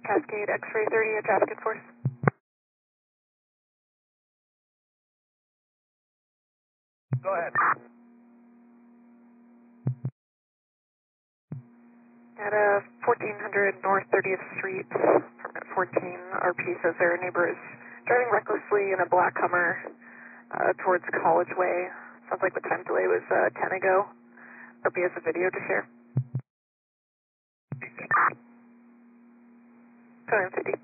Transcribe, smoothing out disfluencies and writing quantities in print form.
Cascade X-ray 30 at Traffic Enforce. Go ahead. At 1400 North 30th Street, permit 14, RP says their neighbor is driving recklessly in a black Hummer towards College Way. Sounds like the time delay was 10 ago. Hope he has a video to share. Go ahead, 50.